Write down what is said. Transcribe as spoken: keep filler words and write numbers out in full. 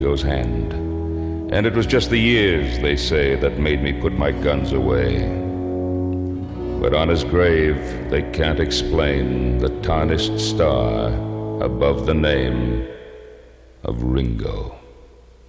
Ringo's hand. And it was just the years, they say, that made me put my guns away. But on his grave, they can't explain the tarnished star above the name of Ringo.